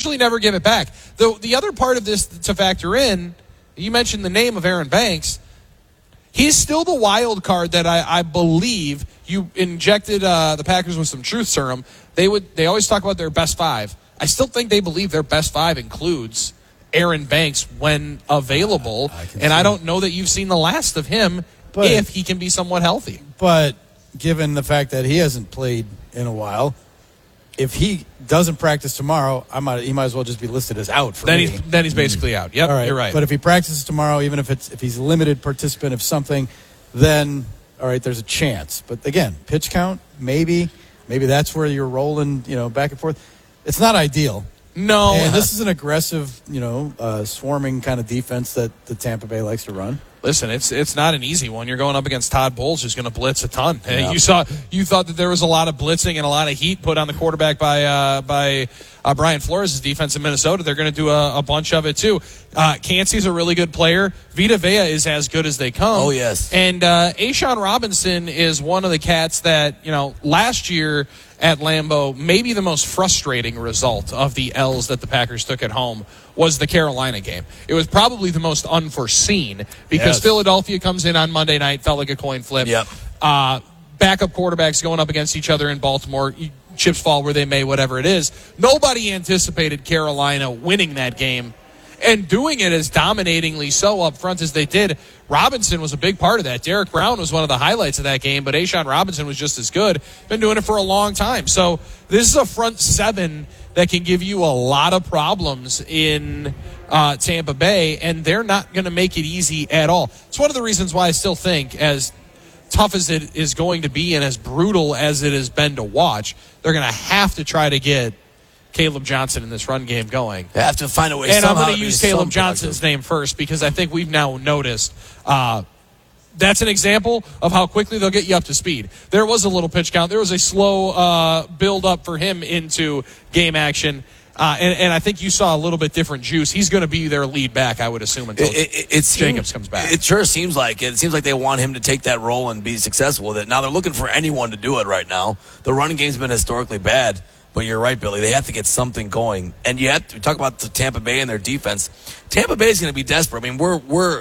potentially never give it back. The other part of this to factor in, you mentioned the name of Aaron Banks. He's still the wild card that I believe you injected the Packers with some truth serum. They always talk about their best five. I still think they believe their best five includes Aaron Banks when available, I don't know that you've seen the last of him if he can be somewhat healthy. But given the fact that he hasn't played in a while, if he doesn't practice tomorrow, he might as well just be listed as out for then me. Then he's basically out. Yep, all right. You're right. But if he practices tomorrow, even if he's a limited participant of something, then all right, there's a chance. But again, pitch count, maybe that's where you're rolling, back and forth. It's not ideal. No. And this is an aggressive, swarming kind of defense that the Tampa Bay likes to run. Listen, it's not an easy one. You're going up against Todd Bowles, who's going to blitz a ton. Yeah. You thought that there was a lot of blitzing and a lot of heat put on the quarterback by Brian Flores' defense in Minnesota. They're going to do a bunch of it too. Cansey's a really good player. Vita Vea is as good as they come. Oh yes. And A'Shawn Robinson is one of the cats that last year at Lambeau, maybe the most frustrating result of the L's that the Packers took at home was the Carolina game. It was probably the most unforeseen because Philadelphia comes in on Monday night, felt like a coin flip. Yep. Backup quarterbacks going up against each other in Baltimore. Chips fall where they may, whatever it is. Nobody anticipated Carolina winning that game and doing it as dominatingly so up front as they did. Robinson was a big part of that. Derek Brown was one of the highlights of that game, but A'Shawn Robinson was just as good. Been doing it for a long time. So this is a front seven that can give you a lot of problems in Tampa Bay, and they're not going to make it easy at all. It's one of the reasons why I still think, as tough as it is going to be and as brutal as it has been to watch, they're going to have to try to get Caleb Johnson in this run game going. They have to find a way. And I'm going to use Caleb Johnson's name first because I think we've now noticed that's an example of how quickly they'll get you up to speed. There was a little pitch count. There was a slow build up for him into game action. And I think you saw a little bit different juice. He's going to be their lead back, I would assume, until Jacobs comes back. It sure seems like it. It seems like they want him to take that role and be successful with it. Now they're looking for anyone to do it right now. The running game's been historically bad. But you're right, Billy. They have to get something going. And you have to talk about the Tampa Bay and their defense. Tampa Bay is going to be desperate. I mean, we're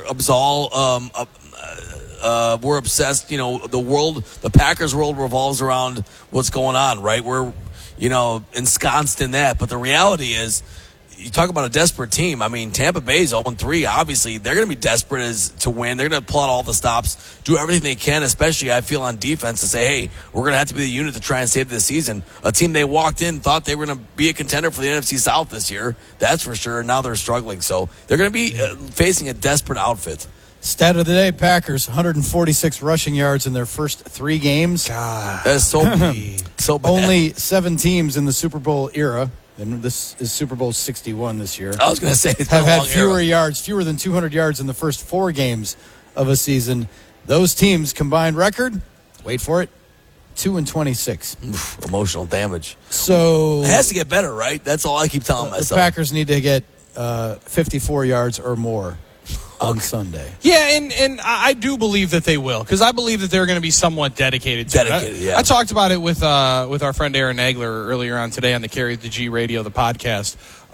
obsessed. The Packers world revolves around what's going on, right? We're, ensconced in that. But the reality is, you talk about a desperate team. I mean, Tampa Bay's 0-3. Obviously, they're going to be desperate to win. They're going to pull out all the stops, do everything they can, especially, I feel, on defense to say, hey, we're going to have to be the unit to try and save this season. A team they walked in, thought they were going to be a contender for the NFC South this year. That's for sure. Now they're struggling. So they're going to be facing a desperate outfit. Stat of the day, Packers, 146 rushing yards in their first 3 games. God, that's so so bad. Only 7 teams in the Super Bowl era, and this is Super Bowl 61 this year, I was going to say, have had fewer than 200 yards in the first 4 games of a season. Those teams' combined record, wait for it, 2-26. Emotional damage. So it has to get better, right? That's all I keep telling myself. The Packers need to get 54 yards or more on Sunday. Yeah, and I do believe that they will, because I believe that they're going to be somewhat dedicated to it. I talked about it with our friend Aaron Nagler earlier on today on the Carry the G Radio, the podcast.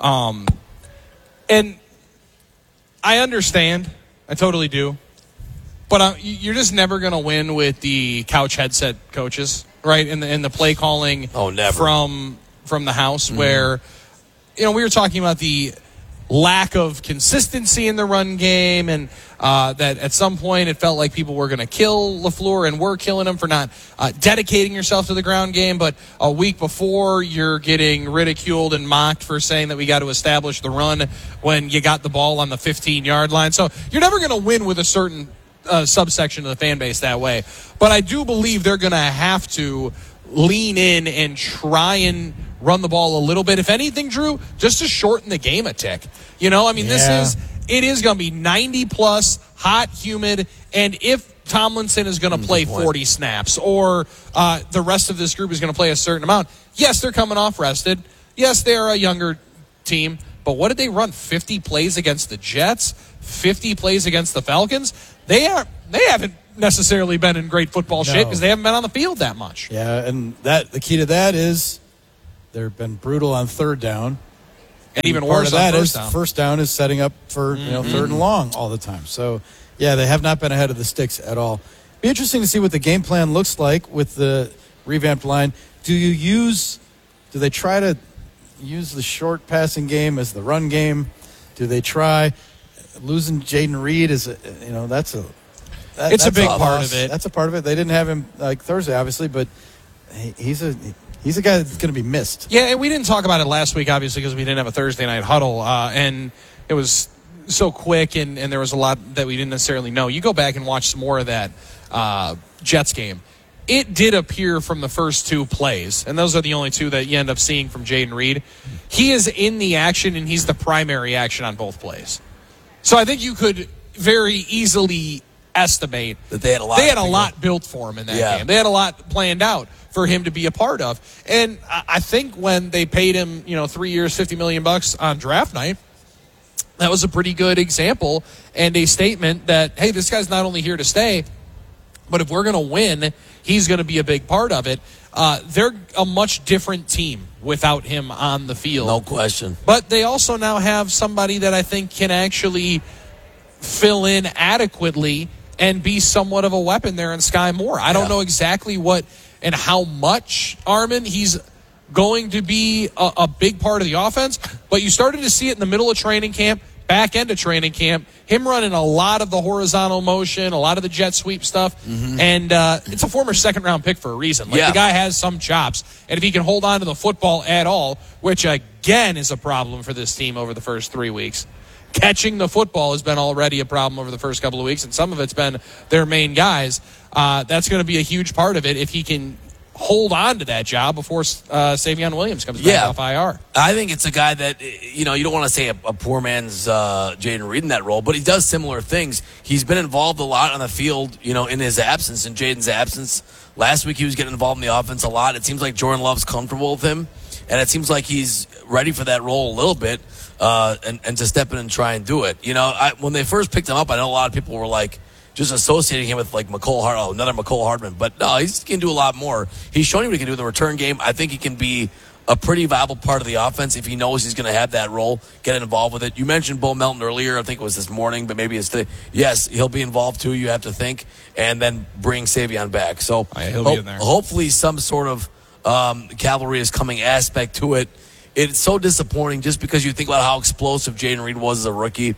And I understand. I totally do. But you're just never going to win with the couch headset coaches, right? In the play calling from the house, where we were talking about the lack of consistency in the run game, and that at some point it felt like people were going to kill LaFleur and were killing him for not dedicating yourself to the ground game. But a week before, you're getting ridiculed and mocked for saying that we got to establish the run when you got the ball on the 15-yard line. So you're never going to win with a certain subsection of the fan base that way. But I do believe they're going to have to lean in and try and run the ball a little bit. If anything, Drew, just to shorten the game a tick. It is going to be 90-plus, hot, humid, and if Tomlinson is going to play 40 snaps or the rest of this group is going to play a certain amount, yes, they're coming off rested. Yes, they're a younger team, but what did they run? 50 plays against the Jets? 50 plays against the Falcons? They haven't necessarily been in great football shape because they haven't been on the field that much. Yeah, and the key to that is they've been brutal on third down. And even part worse of that on is first down is setting up for third and long all the time. So, yeah, they have not been ahead of the sticks at all. Be interesting to see what the game plan looks like with the revamped line. Do they try to use the short passing game as the run game? Do they try losing Jaden Reed? It's a big part of it. That's a part of it. They didn't have him like Thursday, obviously, but he's a guy that's going to be missed. Yeah, and we didn't talk about it last week, obviously, because we didn't have a Thursday night huddle, and it was so quick, and there was a lot that we didn't necessarily know. You go back and watch some more of that Jets game. It did appear from the first two plays, and those are the only two that you end up seeing from Jaden Reed. He is in the action, and he's the primary action on both plays. So I think you could very easily estimate that they had a lot built for him in that game. They had a lot planned out for him to be a part of. And I think when they paid him, 3 years, $50 million on draft night, that was a pretty good example and a statement that, hey, this guy's not only here to stay, but if we're going to win, he's going to be a big part of it. They're a much different team without him on the field. No question. But they also now have somebody that I think can actually fill in adequately and be somewhat of a weapon there in Sky Moore. I don't know exactly what and how much, Armin, he's going to be a big part of the offense, but you started to see it in the middle of training camp, back end of training camp, him running a lot of the horizontal motion, a lot of the jet sweep stuff, and it's a former second-round pick for a reason. The guy has some chops, and if he can hold on to the football at all, which, again, is a problem for this team over the first 3 weeks. Catching the football has been already a problem over the first couple of weeks, and some of it's been their main guys. That's going to be a huge part of it if he can hold on to that job before Savion Williams comes back off IR. I think it's a guy that, you don't want to say a poor man's Jaden Reed in that role, but he does similar things. He's been involved a lot on the field, in his absence, in Jaden's absence. Last week he was getting involved in the offense a lot. It seems like Jordan Love's comfortable with him, and it seems like he's ready for that role a little bit. And to step in and try and do it. When they first picked him up, I know a lot of people were just associating him with another McCole Hardman. But no, he can do a lot more. He's shown what he can do in the return game. I think he can be a pretty viable part of the offense if he knows he's going to have that role, get involved with it. You mentioned Bo Melton earlier. I think it was this morning, but maybe it's today. Yes, he'll be involved too, you have to think, and then bring Savion back. So he'll be in there. Hopefully some sort of cavalry is coming aspect to it. It's so disappointing just because you think about how explosive Jaden Reed was as a rookie,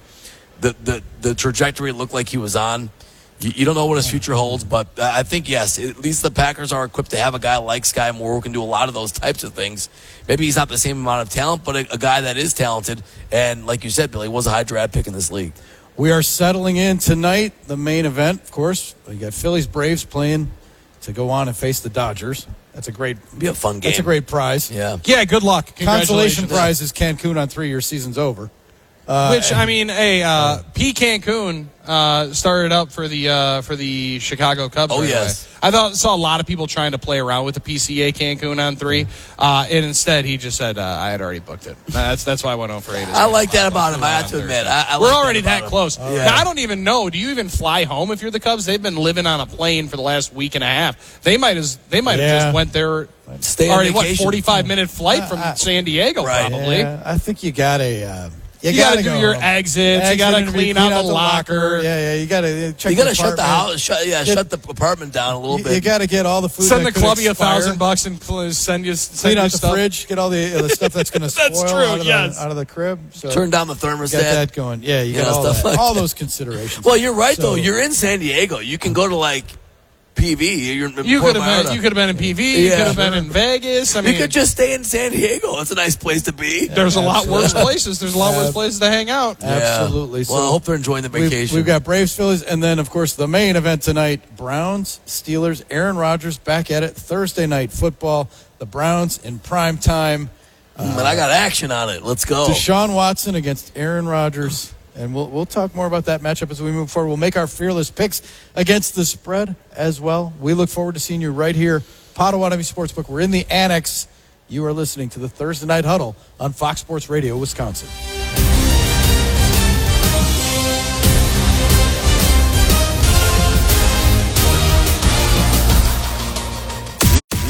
the trajectory it looked like he was on. You don't know what his future holds, but I think, yes, at least the Packers are equipped to have a guy like Sky Moore who can do a lot of those types of things. Maybe he's not the same amount of talent, but a guy that is talented. And like you said, Billy, was a high draft pick in this league. We are settling in tonight, the main event, of course. We got Phillies Braves playing to go on and face the Dodgers. That's be a fun game. That's a great prize. Yeah, good luck. Consolation prize is Cancun on 3 year season's over. P. Cancun started up for the Chicago Cubs. Oh, yes. I saw a lot of people trying to play around with the PCA Cancun on 3, and instead he just said I had already booked it. That's why I went 0 for 8. I like that about him. I have to admit, we're already that close. Oh, yeah. Now, I don't even know. Do you even fly home if you're the Cubs? They've been living on a plane for the last week and a half. They might have just went there. Stay on vacation. 45-minute flight from San Diego, right. probably. Yeah, I think you got a. You got to do your exits. You got to clean out the locker. Yeah. You got to check. You got to shut the house. Shut the apartment down a little bit. You got to get all the food. Send the clubby $1,000 and send you clean out the fridge. Get all the stuff that's going to spoil out of the crib. So turn down the thermostat. Get that going. Yeah, you got all stuff that. All those considerations. Well, you're right though. You're in San Diego. You can go to PV. You could have been in PV. You could have been in Vegas. You could just stay in San Diego. It's a nice place to be. There's a lot worse places. There's a lot worse places to hang out. Absolutely. Well, I hope they're enjoying the vacation. We've got Braves, Phillies, and then, of course, the main event tonight, Browns, Steelers, Aaron Rodgers back at it. Thursday night football. The Browns in prime time. And I got action on it. Let's go. Deshaun Watson against Aaron Rodgers. And we'll talk more about that matchup as we move forward. We'll make our fearless picks against the spread as well. We look forward to seeing you right here, Potawatomi Sportsbook. We're in the Annex. You are listening to the Thursday Night Huddle on Fox Sports Radio, Wisconsin.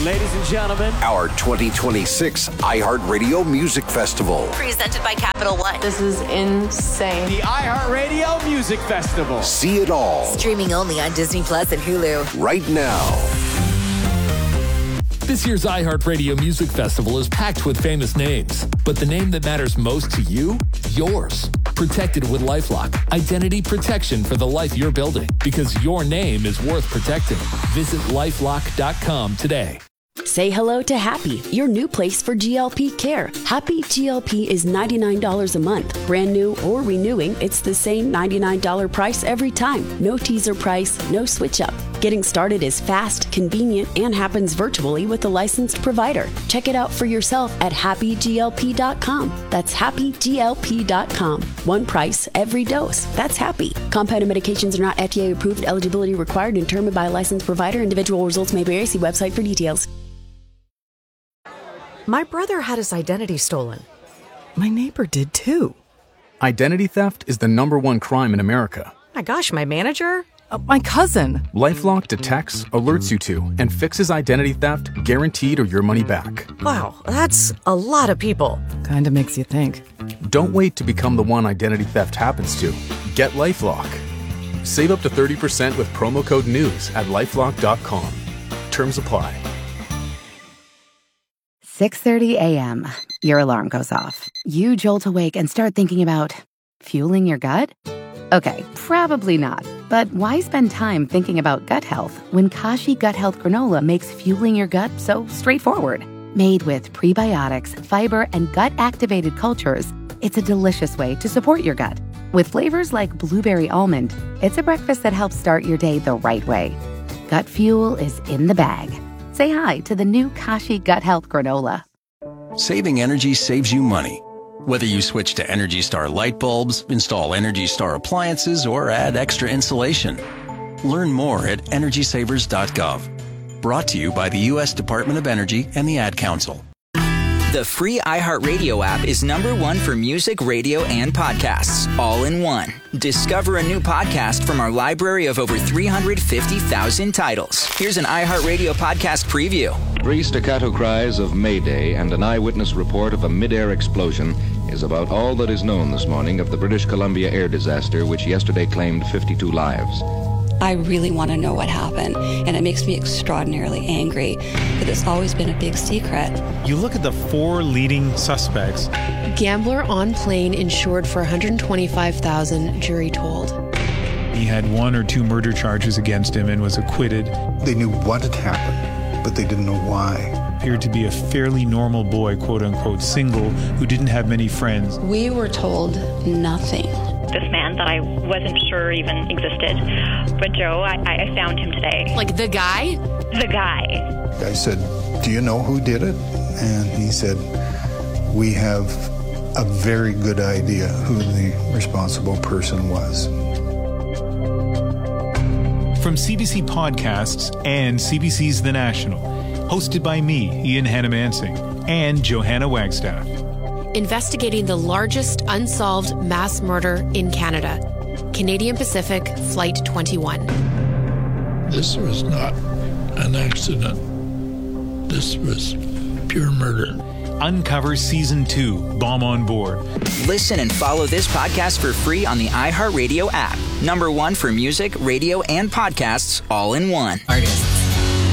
Ladies and gentlemen, our 2026 iHeartRadio Music Festival. Presented by Capital One. This is insane. the iHeartRadio Music Festival. See it all. Streaming only on Disney Plus and Hulu. Right now. This year's iHeartRadio Music Festival is packed with famous names, but the name that matters most to you? Yours. Protected with LifeLock. Identity protection for the life you're building, because your name is worth protecting. Visit LifeLock.com today. Say hello to Happy, your new place for GLP care. Happy GLP is $99 a month. Brand new or renewing, it's the same $99 price every time. No teaser price, no switch up. Getting started is fast, convenient, and happens virtually with a licensed provider. Check it out for yourself at happyglp.com. That's happyglp.com. One price, every dose. That's Happy. Compounded medications are not FDA approved. Eligibility required and determined by a licensed provider. Individual results may vary. See website for details. My brother had his identity stolen. My neighbor did too. Identity theft is the #1 crime in America. My gosh, my manager? My cousin. LifeLock detects, alerts you to, and fixes identity theft guaranteed or your money back. Wow, that's a lot of people. Kinda makes you think. Don't wait to become the one identity theft happens to. Get LifeLock. Save up to 30% with promo code NEWS at LifeLock.com. Terms apply. 6:30 a.m. Your alarm goes off. You jolt awake and start thinking about fueling your gut? Okay, probably not. But why spend time thinking about gut health when Kashi Gut Health Granola makes fueling your gut so straightforward? Made with prebiotics, fiber, and gut-activated cultures, it's a delicious way to support your gut. With flavors like blueberry almond, it's a breakfast that helps start your day the right way. Gut fuel is in the bag. Say hi to the new Kashi Gut Health Granola. Saving energy saves you money. Whether you switch to Energy Star light bulbs, install Energy Star appliances, or add extra insulation. Learn more at EnergySavers.gov. Brought to you by the U.S. Department of Energy and the Ad Council. The free iHeartRadio app is #1 for music, radio, and podcasts, all in one. Discover a new podcast from our library of over 350,000 titles. Here's an iHeartRadio podcast preview. 3 staccato cries of Mayday and an eyewitness report of a mid-air explosion is about all that is known this morning of the British Columbia air disaster, which yesterday claimed 52 lives. I really want to know what happened, and it makes me extraordinarily angry that it's always been a big secret. You look at the 4 leading suspects. Gambler on plane insured for $125,000, jury told. He had 1 or 2 murder charges against him and was acquitted. They knew what had happened, but they didn't know why. Appeared to be a fairly normal boy, quote-unquote, single, who didn't have many friends. We were told nothing. This man that I wasn't sure even existed. But Joe, I found him today. Like the guy? The guy. I said, "Do you know who did it?" And he said, "We have a very good idea who the responsible person was." From CBC Podcasts and CBC's The National, hosted by me, Ian Hannamansing, and Johanna Wagstaff. Investigating the largest unsolved mass murder in Canada. Canadian Pacific Flight 21. This was not an accident. This was pure murder. Uncover Season 2, Bomb on Board. Listen and follow this podcast for free on the iHeartRadio app. #1 for music, radio, and podcasts, all in one. Artists.